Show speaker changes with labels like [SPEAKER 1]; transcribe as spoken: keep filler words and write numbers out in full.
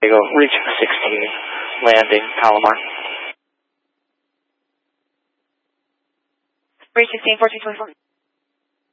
[SPEAKER 1] Diego, reaching sixteen, landing Palomar.
[SPEAKER 2] Reach sixteen, fourteen twenty-four.